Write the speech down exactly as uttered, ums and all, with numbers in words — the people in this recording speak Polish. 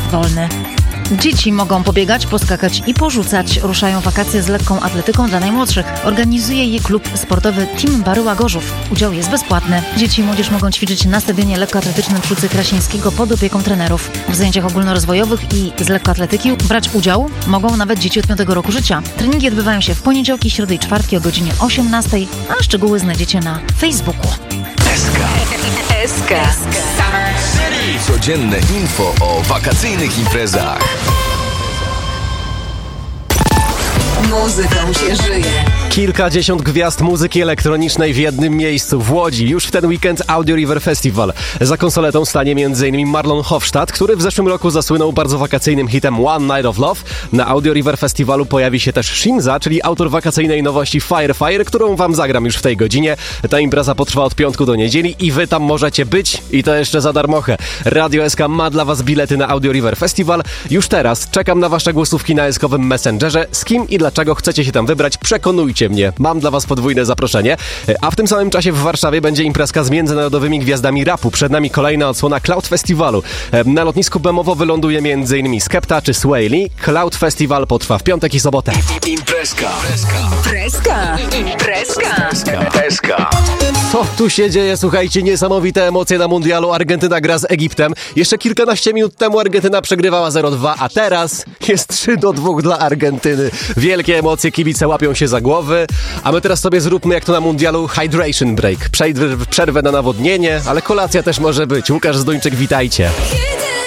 wolny. Dzieci mogą pobiegać, poskakać i porzucać. Ruszają wakacje z lekką atletyką dla najmłodszych. Organizuje je klub sportowy Team Baryła Gorzów. Udział jest bezpłatny. Dzieci i młodzież mogą ćwiczyć na stadionie lekkoatletycznym przy ulicy Krasińskiego pod opieką trenerów. W zajęciach ogólnorozwojowych i z lekkoatletyki brać udział mogą nawet dzieci od piątego roku życia. Treningi odbywają się w poniedziałki, środy i czwartki o godzinie osiemnastej, a szczegóły znajdziecie na Facebooku. S K. S K. Codzienne info o wakacyjnych imprezach. Muzyką się żyje. Kilkadziesiąt gwiazd muzyki elektronicznej w jednym miejscu w Łodzi. Już w ten weekend Audio River Festival. Za konsoletą stanie między innymi Marlon Hofstadt, który w zeszłym roku zasłynął bardzo wakacyjnym hitem One Night of Love. Na Audio River Festivalu pojawi się też Shinza, czyli autor wakacyjnej nowości Fire Fire, którą wam zagram już w tej godzinie. Ta impreza potrwa od piątku do niedzieli i wy tam możecie być i to jeszcze za darmochę. Radio S K ma dla was bilety na Audio River Festival. Już teraz czekam na wasze głosówki na eskowym Messengerze. Z kim i dlaczego chcecie się tam wybrać? Przekonujcie mnie. Mam dla was podwójne zaproszenie. A w tym samym czasie w Warszawie będzie imprezka z międzynarodowymi gwiazdami rapu. Przed nami kolejna odsłona Cloud Festiwalu. Na lotnisku Bemowo wyląduje między Skepta czy Swaley. Cloud Festival potrwa w piątek i sobotę. Imprezka. Imprezka. Imprezka. Imprezka. Co tu się dzieje? Słuchajcie, niesamowite emocje na mundialu. Argentyna gra z Egiptem. Jeszcze kilkanaście minut temu Argentyna przegrywała zero dwa, a teraz jest trzy do dwóch dla Argentyny. Wielkie emocje, kibice łapią się za głowy. A my teraz sobie zróbmy jak to na mundialu hydration break. Przejdź przerwę na nawodnienie, ale kolacja też może być. Łukasz Zduńczyk, witajcie.